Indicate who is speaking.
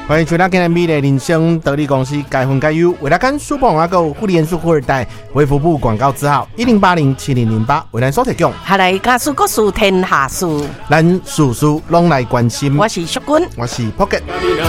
Speaker 1: 欢迎收听今日美丽人生得力公司该分该优为大家书报阿购互联数富二代卫福部广告字号10807008为咱所提供。
Speaker 2: 下来家事各事天下事，
Speaker 1: 咱事事拢来关心。
Speaker 2: 我是淑君，
Speaker 1: 我是 Pocket。